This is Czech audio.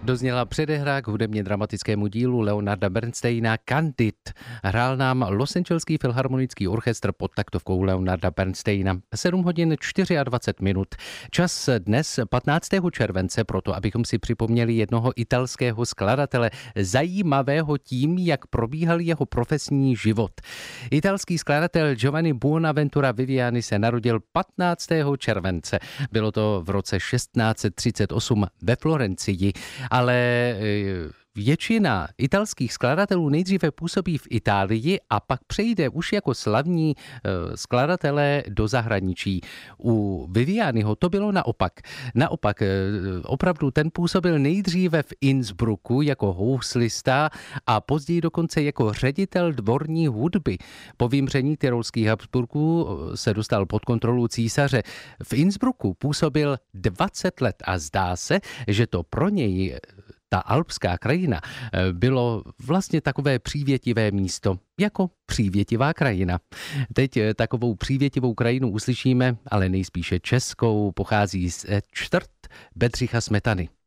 Dozněla předehra k hudebně dramatickému dílu Leonarda Bernsteina Candide. Hrál nám Los Angeleský filharmonický orchestr pod taktovkou Leonarda Bernsteina. 7 hodin 24 minut. Čas dnes 15. července proto, abychom si připomněli jednoho italského skladatele, zajímavého tím, jak probíhal jeho profesní život. Italský skladatel Giovanni Buonaventura Viviani se narodil 15. července. Bylo to v roce 1638 ve Florencii, ale většina italských skladatelů nejdříve působí v Itálii a pak přejde už jako slavní skladatelé do zahraničí. U Vivianiho to bylo naopak. Naopak, opravdu ten působil nejdříve v Innsbrucku jako houslista a později dokonce jako ředitel dvorní hudby. Po vymření tyrolských Habsburků se dostal pod kontrolu císaře. V Innsbrucku působil 20 let a zdá se, že to pro něj ta alpská krajina bylo vlastně takové přívětivé místo, jako přívětivá krajina. Teď takovou přívětivou krajinu uslyšíme, ale nejspíše českou, pochází z čtvrt Bedřicha Smetany.